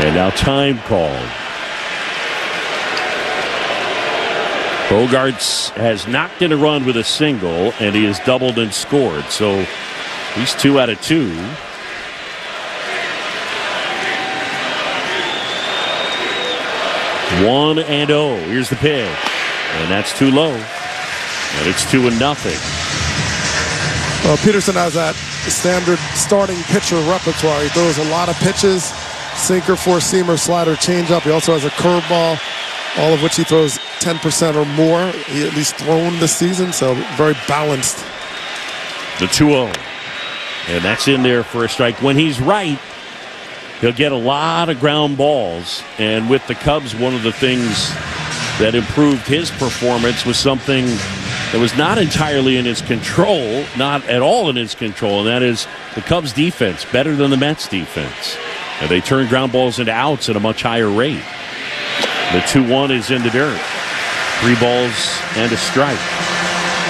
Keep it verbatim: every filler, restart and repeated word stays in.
And now time called. Bogaerts has knocked in a run with a single, and he has doubled and scored. So he's two out of two. One and oh. Here's the pitch. And that's too low. And it's two and nothing. Well, Peterson has that standard starting pitcher repertoire. He throws a lot of pitches, sinker, four-seamer, slider, changeup. He also has a curveball, all of which he throws ten percent or more. He at least thrown this season, so very balanced. The two oh. And that's in there for a strike. When he's right, he'll get a lot of ground balls. And with the Cubs, one of the things that improved his performance was something that was not entirely in his control, not at all in his control, and that is the Cubs' defense, better than the Mets' defense. And they turn ground balls into outs at a much higher rate. The two one is in the dirt. Three balls and a strike.